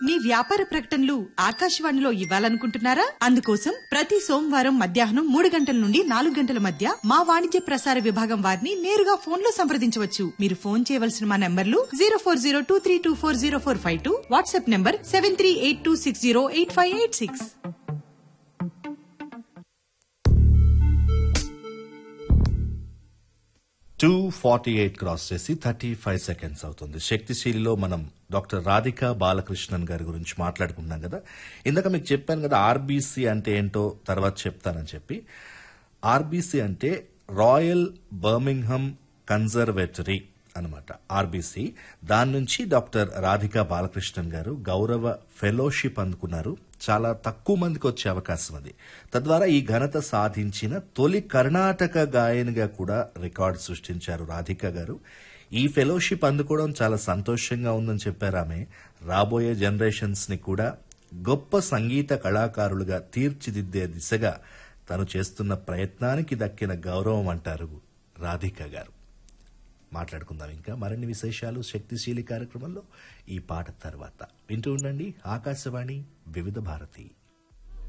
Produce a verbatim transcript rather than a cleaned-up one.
మీ వ్యాపార ప్రకటనలు ఆకాశవాణిలో ఇవ్వాలనుకుంటున్నారా? అందుకోసం ప్రతి సోమవారం మధ్యాహ్నం మూడు గంటల నుండి నాలుగు గంటల మధ్య మా వాణిజ్య ప్రసార విభాగం వారిని నేరుగా ఫోన్ లో సంప్రదించవచ్చు. మీరు ఫోన్ చేయవలసిన మా నంబర్లు zero four zero two three two four zero four five two, WhatsApp number seven three eight two six zero eight five eight six. Two forty eight cross చేసి థర్టీ ఫైవ్ సెకండ్స్ అవుతుంది. శక్తిశీలిలో మనం doctor Radhika Balakrishnan గారి గురించి మాట్లాడుకుంటున్నాం కదా. ఇందాక మీకు చెప్పాను కదా ఆర్బీసీ అంటే ఏంటో తర్వాత చెప్తానని చెప్పి. ఆర్బీసీ అంటే రాయల్ బర్మింగ్హమ్ కన్జర్వేటరీ అనమాట ఆర్బీసీ. దాని నుంచి డాక్టర్ రాధికా బాలకృష్ణన్ గారు గౌరవ ఫెలోషిప్ అందుకున్నారు. చాలా తక్కువ మందికి వచ్చే అవకాశం అది. తద్వారా ఈ ఘనత సాధించిన తొలి కర్ణాటక గాయనిగా కూడా రికార్డు సృష్టించారు రాధిక గారు. ఈ ఫెలోషిప్ అందుకోవడం చాలా సంతోషంగా ఉందని చెప్పారు ఆమె. రాబోయే జనరేషన్స్ ని కూడా గొప్ప సంగీత కళాకారులుగా తీర్చిదిద్దే దిశగా తను చేస్తున్న ప్రయత్నానికి దక్కిన గౌరవం అంటారు రాధిక గారు. మాట్లాడుకుందాం ఇంకా మరిన్ని విశేషాలు శక్తిశీలి కార్యక్రమంలో ఈ పాట తర్వాత. వింటూ ఉండండి ఆకాశవాణి వివిధ భారతి.